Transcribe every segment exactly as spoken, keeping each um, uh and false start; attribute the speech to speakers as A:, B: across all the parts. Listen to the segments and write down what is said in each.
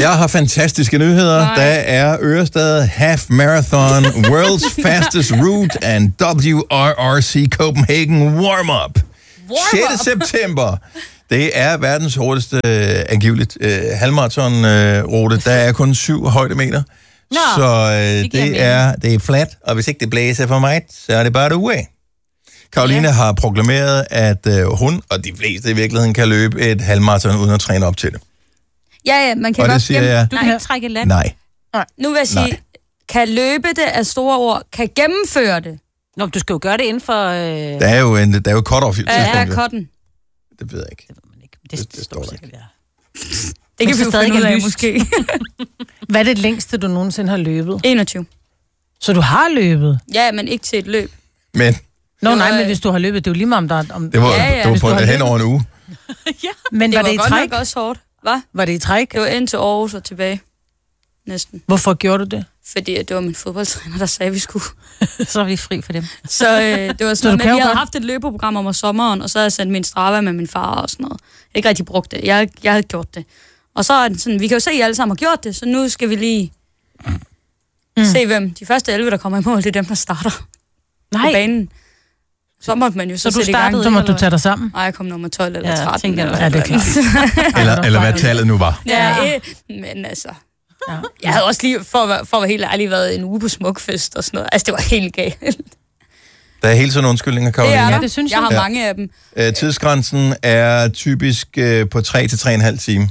A: Jeg har fantastiske nyheder. Nej. Der er Ørestad Half Marathon, World's Fastest Route and W R R C Copenhagen Warm-Up. sjette september. Det er verdens hurtigste, øh, angiveligt, øh, halvmarathon-rute. Øh, der er kun syv højdemeter. Nå, så øh, det, det, er, det er flat, og hvis ikke det blæser for mig, så er det bare derude. Karoline ja. har proklameret, at øh, hun og de fleste i virkeligheden kan løbe et halvmarathon uden at træne op til det.
B: Ja, ja, man kan
A: og
B: godt...
A: Jamen, jeg,
C: du kan ikke trække land.
A: Nej.
B: Nu vil jeg sige, nej. kan løbe det af store ord, kan gennemføre det.
C: Nå, du skal jo gøre det inden for... Øh...
A: Der er jo en, der er jo cut-off i
B: ja, ja, cutten.
A: Det ved jeg ikke.
C: Det ved man ikke. Det, det, det står sikkert, ja.
B: Det kan vi jo finde ud af, måske.
D: Hvad er det længste, du nogensinde har løbet?
B: enogtyve.
D: Så du har løbet?
B: Ja, men ikke til et løb.
A: Men...
D: Nå, nej, men hvis du har løbet, det er jo lige meget om der... Om...
A: Det var,
B: ja, ja.
A: det var på hen løbet... over en uge.
D: ja. Men
B: det
D: var,
B: var
D: det i
B: godt
D: træk?
B: nok også hårdt. Hvad?
D: Var det i træk?
B: Det var ind til Aarhus og tilbage. Næsten.
D: Hvorfor gjorde du det?
B: Fordi det var min fodboldtræner, der sagde, at vi skulle.
C: Så er vi fri for dem.
B: Så øh, det var sådan, at vi havde haft et løbeprogram om sommeren, og så havde jeg sendt min Strava med min far og sådan noget. Jeg ikke rigtig brugt det. Jeg, jeg havde gjort det. Og så er det sådan, vi kan jo se, at I alle sammen har gjort det, så nu skal vi lige mm. se, hvem de første elleve, der kommer i mål, det er dem, der starter Nej. på banen. Så måtte man jo så, så sætte i gang.
D: Så måtte du tage dig sammen?
B: Nej, jeg kom nummer tolv eller ja, tretten.
D: Eller, ja, det er klart.
A: eller, eller hvad tallet nu var.
B: Ja, ja. Øh, men altså... Ja. Jeg havde også lige, for, for at være helt ærlig, været en uge på Smukfest og sådan noget. Altså, det var helt galt.
A: Der er hele sådan undskyldninger, Karoline.
B: Ja, det synes jeg. Jeg har ja. mange af dem.
A: Øh, tidsgrænsen er typisk øh, på tre til tre og en halv time.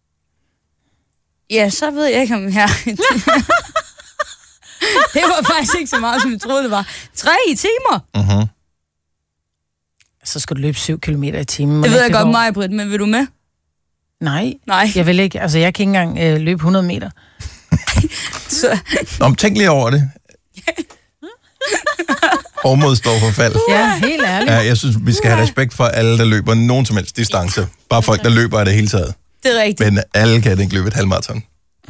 B: Ja, så ved jeg ikke, om jeg... det var faktisk ikke så meget, som jeg troede, det var. Tre timer?
A: Mhm.
D: Så skal du løbe syv kilometer i timen.
B: Det ved jeg godt, mig, Britt, men vil du med?
D: Nej,
B: Nej.
D: Jeg vil ikke. Altså, jeg kan ikke engang øh, løbe hundrede meter.
B: så...
A: Nå, tænk lige over det. Hovmod står for fald.
D: Ja, helt ærligt.
A: Ja, jeg synes, vi skal have respekt for alle, der løber nogen som helst distance. Bare folk, der løber af det hele taget.
B: Det er rigtigt.
A: Men alle kan ikke løbe et halvmarathon.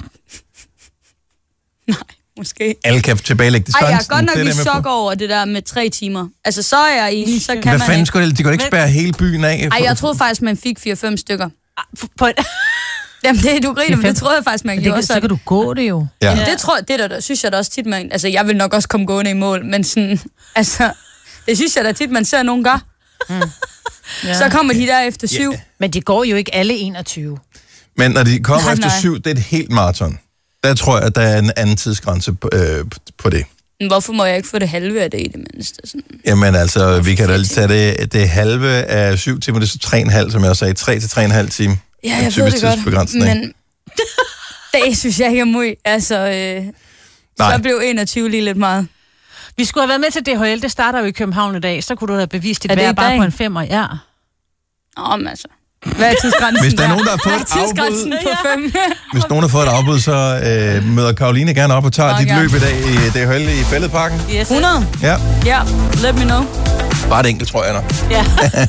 B: Nej, måske.
A: Alle kan tilbagelægge distancen.
B: Ej, jeg er godt nok i chok over det der med tre timer. Altså, så er jeg enig, så kan
A: Hvad
B: man
A: fanden
B: ikke...
A: skulle det? De kunne ikke spærre hele byen af?
B: Ej, jeg troede faktisk, man fik fire fem stykker.
C: På et...
B: Jamen, det du griner, men det troede jeg faktisk, man gjorde.
D: Så kan du gå det jo.
A: Ja.
B: Jamen, det, tror, det der, der synes jeg da også tit, man... Altså, jeg vil nok også komme gående i mål, men sådan... Altså, det synes jeg da tit, man ser nogen gør. Mm. Ja. Så kommer de der efter syv.
D: Yeah. Men de går jo ikke alle enogtyve.
A: Men når de kommer
B: nej,
A: efter
B: nej.
A: syv, det er et helt maraton. Der tror jeg, at der er en anden tidsgrænse på, øh, på det.
B: Men hvorfor må jeg ikke få det halve af det i det mindste? Sådan.
A: Jamen altså, vi kan da tage det, det halve af syv timer, det er så tre og en halv, som jeg sagde, tre til tre og en halv time.
B: Ja, jeg ved det godt, men det synes jeg ikke er muy. Altså, øh, så blev enogtyve lige lidt meget.
C: Vi skulle have været med til D H L, det starter jo i København i dag, så kunne du have bevist dit værd bare på en femmer, ja.
B: Nå, men altså. Hvad er tidsgrænsen?
A: Hvis der er nogen, der har fået et afbud,
B: på fem.
A: hvis nogen har fået et afbud, så øh, møder Karoline gerne op og tager Nå, dit ja. løb i dag i D H L i Fælledparken.
B: Yes. hundrede?
A: Ja.
B: Ja, let me know.
A: Bare et enkelt, tror jeg nok.
C: Ja.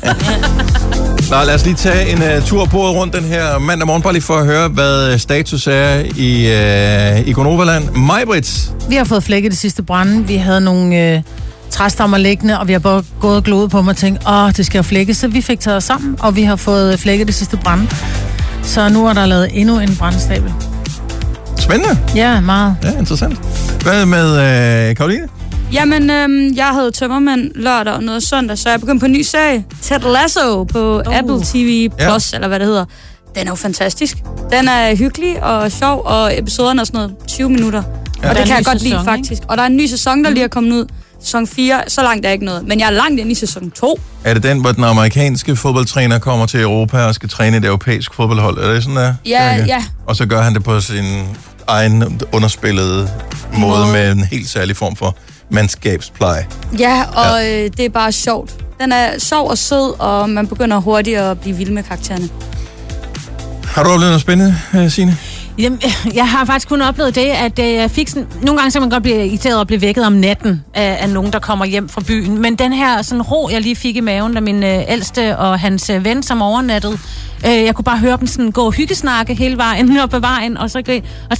A: Nå, lad os lige tage en uh, tur på rundt den her mandag morgen, bare lige for at høre, hvad status er i, uh, i Gonoverland. Majbrits.
D: Vi har fået flækket det sidste brænde. Vi havde nogle øh, træstammer liggende, og vi har bare gået og gloet på mig og tænkt, åh, det skal jo flækkes. Så vi fik taget os sammen, og vi har fået flækket det sidste brænde. Så nu er der lavet endnu en brændestabel.
A: Spændende.
D: Ja, meget.
A: Ja, interessant. Hvad med øh, Karoline?
B: Jamen, øhm, jeg havde tømmermænd lørdag og noget søndag, så jeg begyndte på en ny serie. Ted Lasso på oh. Apple T V Plus, ja. Eller hvad det hedder. Den er jo fantastisk. Den er hyggelig og sjov, og episoderne er sådan noget tyve minutter. Ja. Og det kan jeg godt sæson, lide, faktisk. Ikke? Og der er en ny sæson, der lige er kommet ud. Sæson fire, så langt er ikke noget. Men jeg er langt ind i sæson to.
A: Er det den, hvor den amerikanske fodboldtræner kommer til Europa og skal træne et europæisk fodboldhold? Er det sådan der?
B: Ja, cirka? Ja.
A: Og så gør han det på sin egen underspillede måde
B: Måde.
A: med en helt særlig form for mandskabspleje.
B: Ja, og ja. Øh, det er bare sjovt. Den er sjov og sød, og man begynder hurtigt at blive vild med karaktererne.
A: Har du oplevet noget spændende, Signe?
C: Jamen, jeg har faktisk kun oplevet det, at jeg fik sådan... Nogle gange så man godt blive irriteret og blive vækket om natten af, af nogen, der kommer hjem fra byen. Men den her sådan ro, jeg lige fik i maven, da min øh, ældste og hans øh, ven, som overnattede, øh, jeg kunne bare høre dem sådan gå og hyggesnakke hele vejen op ad vejen, og så, og så tænker jeg,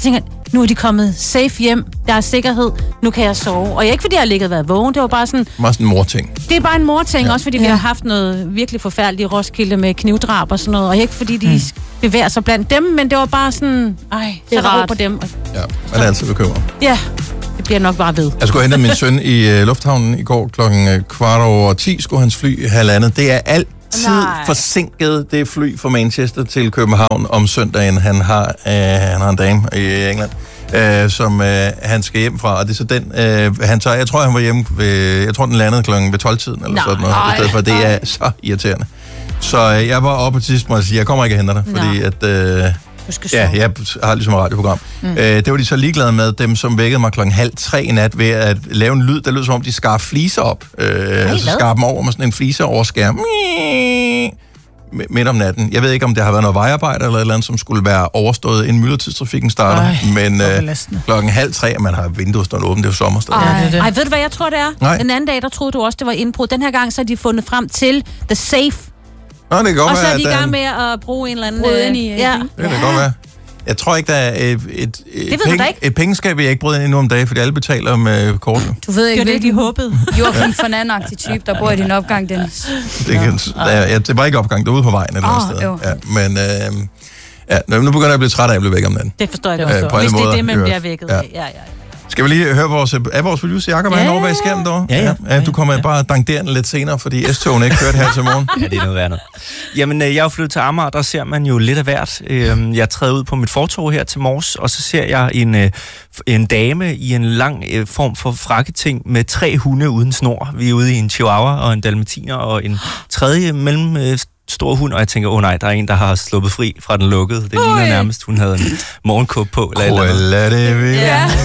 C: nu er de kommet safe hjem, der er sikkerhed, nu kan jeg sove. Og ikke fordi jeg har ligget og været vågen, det var bare sådan...
A: Meget sådan en morting.
C: Det er bare en morting, ja. Også fordi vi
B: ja.
C: har haft noget virkelig forfærdeligt i Roskilde med knivdrab og sådan noget, og ikke fordi de mm. bevæger sig blandt dem, men det var bare sådan, ej, det er rart på dem.
A: Ja, man er altid bekymret.
C: Ja, det bliver nok bare ved.
A: Jeg skulle hente min søn i uh, lufthavnen i går klokken uh, kvart over ti, skulle hans fly halvandet. Det er alt tid Nej. forsinket, det fly fra Manchester til København om søndagen. Han har, øh, han har en dame i England, øh, som øh, han skal hjem fra, og det er så den, øh, han tager, jeg tror, han var hjemme, ved, jeg tror, den landede klokken ved tolv-tiden, eller Nej. sådan noget, i stedet for, det er så irriterende. Så øh, jeg var oppe til sidst, må jeg sige, jeg kommer ikke og henter dig, fordi at, øh, ja, jeg har ligesom et radioprogram. Mm. Øh, det var de så ligeglade med, dem som vækkede mig klokken halv tre i nat, ved at lave en lyd, der lød som om, de skar fliser op. Øh, så skar dem over med sådan en fliser over skærm. Midt om natten. Jeg ved ikke, om det har været noget vejarbejde eller et eller andet, som skulle være overstået, inden myldretidstrafikken starter. Ej, men øh, klokken halv tre, man har vinduet stået åbent, det er jo sommersted.
C: Ej, det det. Ej, ved du hvad jeg tror, det er? Nej. Den anden dag, der troede du også, det var indbrud. Den her gang, så har de fundet frem til The Safe.
A: Nå, det kan godt
C: og så er de i gang
A: en...
C: med at bruge en eller anden...
B: Øh, i,
C: ja.
A: Det kan det godt være. Jeg tror ikke, der er et, et, et, penge,
C: ikke.
A: et pengeskab, jeg ikke bryder ind endnu om dagen, fordi alle betaler med kortet.
B: Du ved ikke,
C: hvilken håbede.
B: Joachim Fernand-agtig type, der bor i din opgang, Dennis.
A: Det, kan, der, ja, det var ikke opgang, det var ude på vejen et eller andet
B: oh,
A: sted. Ja, men øh, ja, nu begynder jeg at blive træt af at blive væk om natten.
C: Det forstår jeg godt.
A: Øh,
C: Hvis det
A: måder,
C: er det, man bliver vækket
A: ja.
C: af. Ja, ja, ja.
A: Skal vi lige høre vores... Er vores producer Jacob, ja, han over bag skærmen derovre?
E: Ja, ja.
A: ja. Du kommer bare dangderende lidt senere, fordi S-togene ikke kørte her til morgen.
E: Ja, det er noget værd. Jamen, jeg er jo flyttet til Amager, der ser man jo lidt af hvert. Jeg træder ud på mit fortov her til morges, og så ser jeg en, en dame i en lang form for frakketing med tre hunde uden snor. Vi er ude i en chihuahua og en dalmatiner og en tredje mellem... stor hund, og jeg tænker, åh oh, nej, der er en, der har sluppet fri fra den lukkede. Det ligner nærmest, hun havde en morgenkåb på.
A: Cruella det vil.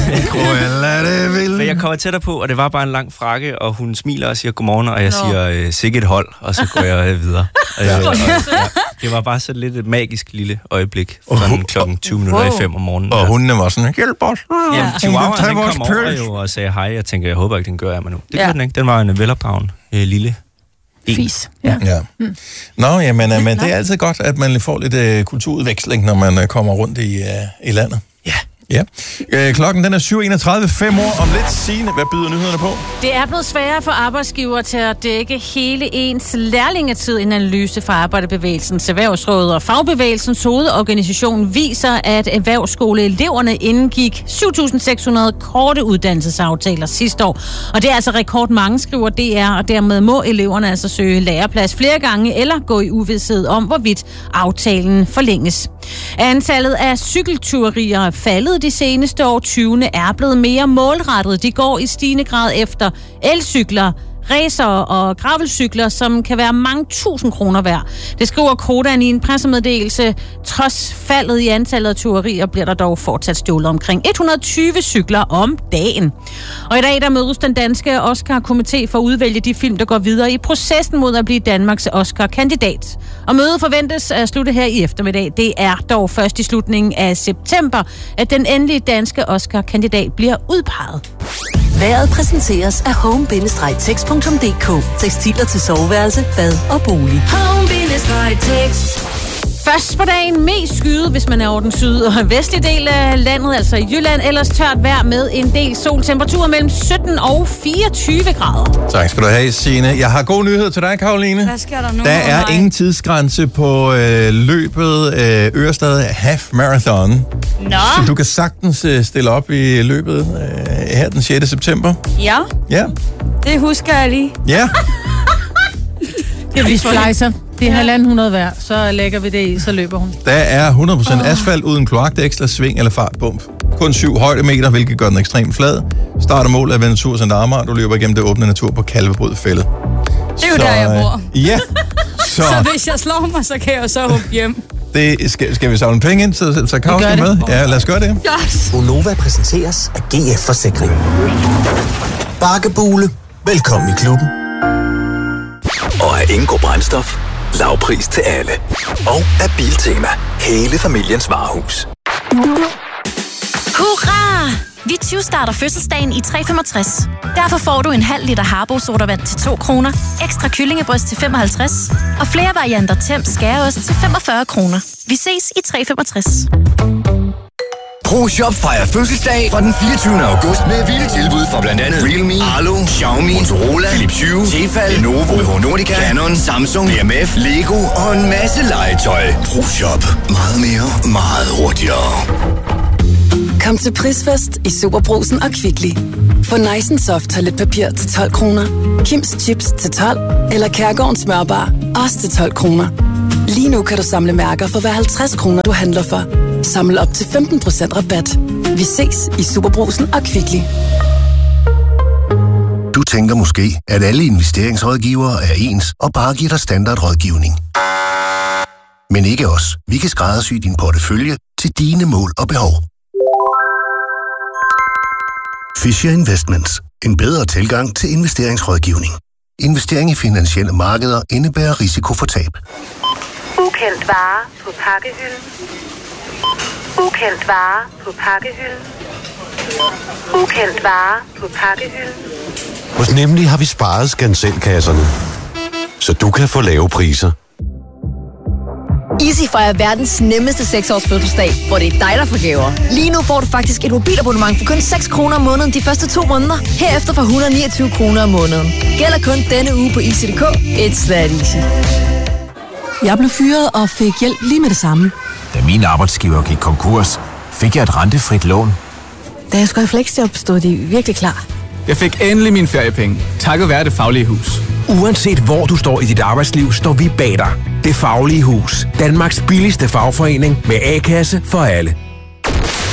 A: Cruella det vil.
E: Men jeg kommer tættere på, og det var bare en lang frakke, og hun smiler og siger godmorgen, og jeg Nå. siger, sikke et hold, og så går jeg videre. ja. og, og, ja, det var bare så lidt et magisk lille øjeblik, sådan klokken tyve minutter i fem om morgenen.
A: Og hundene var sådan, hjælp os.
E: Ja, Chihuahua, den kom over jo og sagde hej. Jeg tænker, jeg håber ikke, den gør af mig nu. Det ja. gør den ikke. Den var en velopdragen øh, lille en.
D: Fis. Ja.
A: ja. Mm. Nå, jamen, men det er altid godt, at man får lidt uh, kulturudveksling, når man uh, kommer rundt i, uh, i landet.
E: Ja.
A: Ja. Øh, klokken den er syv enogtredive, fem år om lidt. Signe, hvad byder nyhederne på?
C: Det er blevet sværere for arbejdsgiver til at dække hele ens lærlingetid. En analyse fra Arbejderbevægelsens Erhvervsråd og Fagbevægelsens hovedorganisation viser, at erhvervsskoleeleverne indgik syv tusind seks hundrede korte uddannelsesaftaler sidste år. Og det er altså rekord mange, skriver D R, og dermed må eleverne altså søge læreplads flere gange eller gå i uvished om, hvorvidt aftalen forlænges. Antallet af cykeltyverier er faldet de seneste år. tyvene er blevet mere målrettet. De går i stigende grad efter elcykler, racer og gravelcykler, som kan være mange tusind kroner værd. Det skriver Kodan i en pressemeddelelse. Trods faldet i antallet af tyverier bliver der dog fortsat stjålet omkring et hundrede og tyve cykler om dagen. Og i dag der mødes den danske Oscar-komité for at udvælge de film, der går videre i processen mod at blive Danmarks Oscar-kandidat. Og mødet forventes at slutte her i eftermiddag. Det er dog først i slutningen af september, at den endelige danske Oscar-kandidat bliver udpeget.
F: Vejret præsenteres af home bindestreg text punktum d k. Tekstiler til soveværelse, bad og bolig. home bindestreg text.
C: Først på dagen mest skyde, hvis man er over den syd- og vestlige del af landet, altså i Jylland. Ellers tørt vejr med en del sol. Temperaturer mellem sytten og fireogtyve grader.
A: Tak skal du have, Signe. Jeg har gode nyheder til dig, Karoline.
B: Hvad sker der nu?
A: Der er ingen tidsgrænse på øh, løbet øh, Ørestad Half Marathon.
B: Nå.
A: Så du kan sagtens øh, stille op i løbet øh, her den sjette september.
B: Ja.
A: Ja.
B: Det husker jeg lige.
A: Ja.
D: Det bliver splicer. Det er halvanden hundrede hver, så lægger vi det i, så løber hun.
A: Der er hundrede procent oh. asfalt uden kloakdæksler, sving eller fartbump. Kun syv højdemeter, hvilket gør den ekstremt flad. Start og mål er ved Naturcenter Amager. Du løber igennem det åbne natur på Kalvebrudfældet.
B: Det er jo så, der, jeg bor.
A: Ja.
B: Så. så hvis jeg slår mig, så kan jeg så hoppe hjem.
A: Det skal, skal vi samle penge ind, så, så Kav skal med? Ja, lad os gøre det.
B: Yes.
G: Gonova præsenteres af G F Forsikring. Bakkebule. Velkommen i klubben. Og af Ingo Brændstof. Lavpris til alle. Og af Biltema. Hele familiens varehus.
H: Hurra! Vi tyve-starter fødselsdagen i tre komma femogtres. Derfor får du en halv liter Harbo-sodavand til to kroner, ekstra kyllingebryst til femoghalvtreds og flere varianter Temp skæreost til femogfyrre kroner. Vi ses i tre komma femogtres.
I: ProShop fejrer fødselsdag fra den fireogtyvende august med vilde tilbud for blandt andet Realme, Arlo, Xiaomi, Motorola, Philips Hue, Tefal, Lenovo, H P Nordica, Canon, Samsung, B M F, Lego og en masse legetøj. ProShop. Meget mere, meget hurtigere.
J: Kom til Prisfest i Superbrugsen og Kvickly. Få Nice Soft toiletpapir til tolv kroner, Kims Chips til tolv eller Kærgårdens smørbar også til tolv kroner. Lige nu kan du samle mærker for hver halvtreds kroner, du handler for. Samle op til femten procent rabat. Vi ses i Superbrugsen og Kvickly.
K: Du tænker måske, at alle investeringsrådgivere er ens og bare giver dig standardrådgivning. Men ikke os. Vi kan skræddersy din portefølje til dine mål og behov. Fisher Investments. En bedre tilgang til investeringsrådgivning. Investering i finansielle markeder indebærer risiko for tab.
L: Ukendt vare på pakkehylden. Ukendt vare på pakkehylden. Ukendt vare på pakkehylden.
M: Hos Nemlig har vi sparet skanselkasserne, så du kan få lave priser.
N: Easy fejrer verdens nemmeste seks års fødselsdag, hvor det er dig, der får gaver. Lige nu får du faktisk et mobilabonnement for kun seks kroner om måneden de første to måneder. Herefter for et hundrede og niogtyve kroner om måneden. Gælder kun denne uge på easy punktum d k. It's that easy.
O: Jeg blev fyret og fik hjælp lige med det samme.
P: Da min arbejdsgiver gik konkurs, fik jeg et rentefrit lån.
O: Da jeg skulle i fleksjob, stod de virkelig klar.
Q: Jeg fik endelig mine feriepenge, takket være Det Faglige Hus.
R: Uanset hvor du står i dit arbejdsliv, står vi bag dig. Det Faglige Hus. Danmarks billigste fagforening med A-kasse for alle.